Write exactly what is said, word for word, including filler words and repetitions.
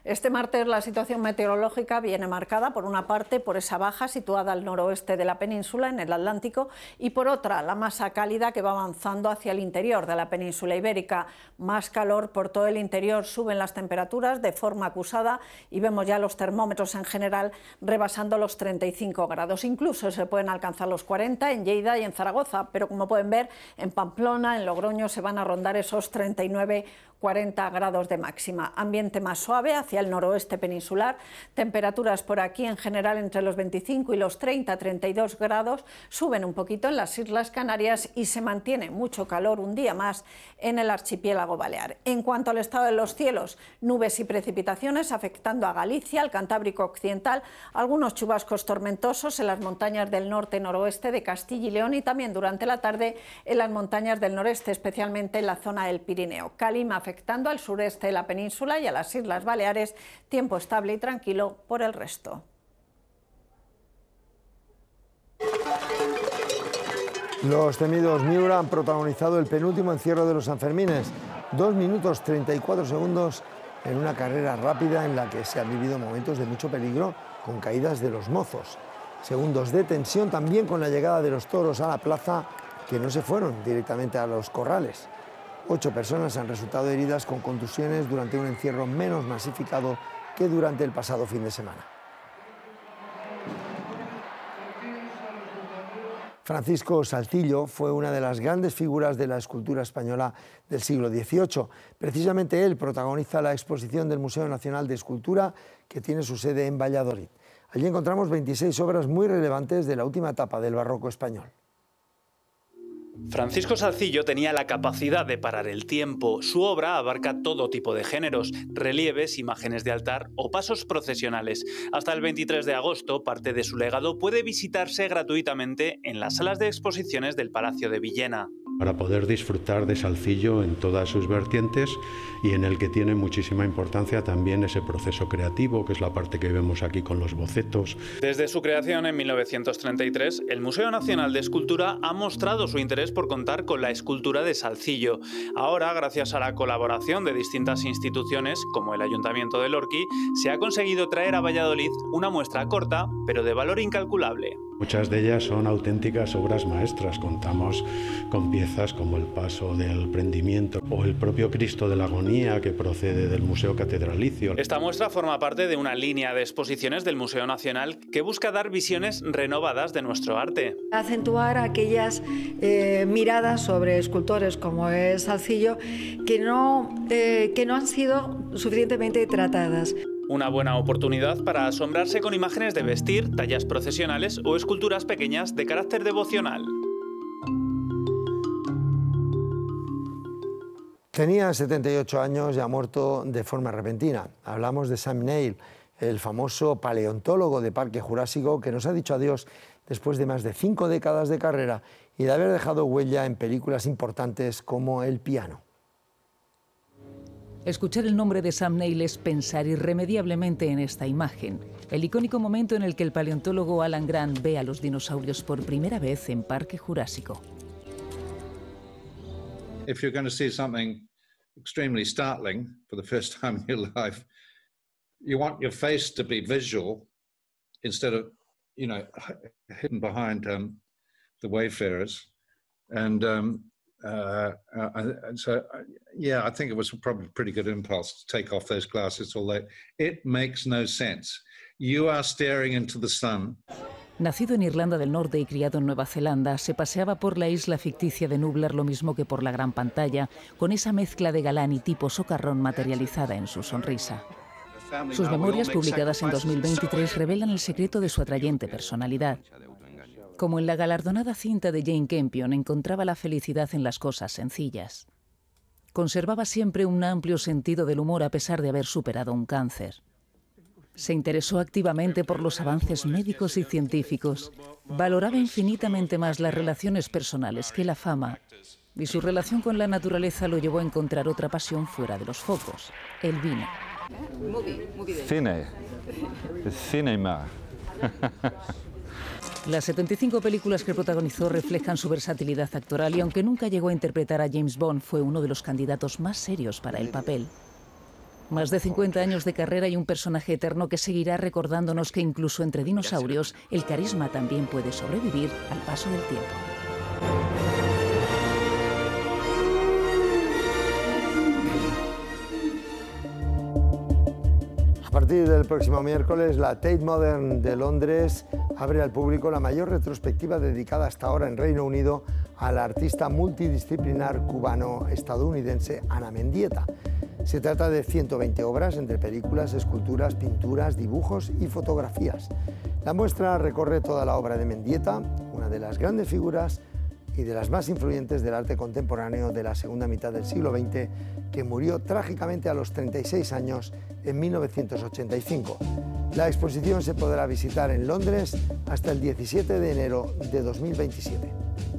Este martes la situación meteorológica viene marcada por una parte por esa baja situada al noroeste de la península en el Atlántico y por otra la masa cálida que va avanzando hacia el interior de la península ibérica. Más calor por todo el interior, suben las temperaturas de forma acusada y vemos ya los termómetros en general rebasando los treinta y cinco grados. Incluso se pueden alcanzar los cuarenta en Lleida y en Zaragoza, pero como pueden ver en Pamplona, en Logroño se van a rondar esos treinta y nueve cuarenta grados de máxima. Ambiente más suave hacia el noroeste peninsular, temperaturas por aquí en general entre los veinticinco y los treinta, treinta y dos grados, suben un poquito en las Islas Canarias y se mantiene mucho calor un día más en el archipiélago balear. En cuanto al estado de los cielos, nubes y precipitaciones afectando a Galicia, al Cantábrico occidental, algunos chubascos tormentosos en las montañas del norte noroeste de Castilla y León y también durante la tarde en las montañas del noreste, especialmente en la zona del Pirineo. Calima afectando al sureste de la península y a las Islas Baleares, tiempo estable y tranquilo por el resto. Los temidos Miura han protagonizado el penúltimo encierro de los Sanfermines, dos minutos treinta y cuatro segundos en una carrera rápida en la que se han vivido momentos de mucho peligro con caídas de los mozos. Segundos de tensión también con la llegada de los toros a la plaza, que no se fueron directamente a los corrales. Ocho personas han resultado heridas con contusiones durante un encierro menos masificado que durante el pasado fin de semana. Francisco Salcillo fue una de las grandes figuras de la escultura española del siglo dieciocho. Precisamente él protagoniza la exposición del Museo Nacional de Escultura, que tiene su sede en Valladolid. Allí encontramos veintiséis obras muy relevantes de la última etapa del barroco español. Francisco Salcillo tenía la capacidad de parar el tiempo. Su obra abarca todo tipo de géneros, relieves, imágenes de altar o pasos procesionales. Hasta el veintitrés de agosto, parte de su legado puede visitarse gratuitamente en las salas de exposiciones del Palacio de Villena. Para poder disfrutar de Salcillo en todas sus vertientes y en el que tiene muchísima importancia también ese proceso creativo, que es la parte que vemos aquí con los bocetos. Desde su creación en mil novecientos treinta y tres, el Museo Nacional de Escultura ha mostrado su interés por contar con la escultura de Salcillo. Ahora, gracias a la colaboración de distintas instituciones, como el Ayuntamiento de Lorqui, se ha conseguido traer a Valladolid una muestra corta, pero de valor incalculable. Muchas de ellas son auténticas obras maestras. Contamos con piezas como el Paso del Prendimiento o el propio Cristo de la Agonía, que procede del Museo Catedralicio. Esta muestra forma parte de una línea de exposiciones del Museo Nacional que busca dar visiones renovadas de nuestro arte. Acentuar aquellas eh, miradas sobre escultores como es Salcillo que no, eh, que no han sido suficientemente tratadas. Una buena oportunidad para asombrarse con imágenes de vestir, tallas procesionales o esculturas pequeñas de carácter devocional. Tenía setenta y ocho años y ha muerto de forma repentina. Hablamos de Sam Neill, el famoso paleontólogo de Parque Jurásico, que nos ha dicho adiós después de más de cinco décadas de carrera y de haber dejado huella en películas importantes como El piano. Escuchar el nombre de Sam Neill es pensar irremediablemente en esta imagen, el icónico momento en el que el paleontólogo Alan Grant ve a los dinosaurios por primera vez en Parque Jurásico. If you're going to see something extremely startling for the first time in your life, you want your face to be visual instead of, you know, hidden behind um, the wayfarers. And um, Uh, uh, and so, uh, yeah, I think it was probably a pretty good impulse to take off those glasses, although it makes no sense. You are staring into the sun. Nacido en Irlanda del Norte y criado en Nueva Zelanda, se paseaba por la isla ficticia de Nublar lo mismo que por la gran pantalla, con esa mezcla de galán y tipo socarrón materializada en su sonrisa. Sus memorias, publicadas en dos mil veintitrés, revelan el secreto de su atrayente personalidad. Como en la galardonada cinta de Jane Campion, encontraba la felicidad en las cosas sencillas. Conservaba siempre un amplio sentido del humor a pesar de haber superado un cáncer. Se interesó activamente por los avances médicos y científicos. Valoraba infinitamente más las relaciones personales que la fama. Y su relación con la naturaleza lo llevó a encontrar otra pasión fuera de los focos, el vino. Cine. Cinema. Las setenta y cinco películas que protagonizó reflejan su versatilidad actoral y aunque nunca llegó a interpretar a James Bond, fue uno de los candidatos más serios para el papel. Más de cincuenta años de carrera y un personaje eterno que seguirá recordándonos que incluso entre dinosaurios el carisma también puede sobrevivir al paso del tiempo. A partir del próximo miércoles, la Tate Modern de Londres abre al público la mayor retrospectiva dedicada hasta ahora en Reino Unido a la artista multidisciplinar cubano-estadounidense Ana Mendieta. Se trata de ciento veinte obras entre películas, esculturas, pinturas, dibujos y fotografías. La muestra recorre toda la obra de Mendieta, una de las grandes figuras y de las más influyentes del arte contemporáneo de la segunda mitad del siglo veinte, que murió trágicamente a los treinta y seis años en mil novecientos ochenta y cinco. La exposición se podrá visitar en Londres hasta el diecisiete de enero de dos mil veintisiete.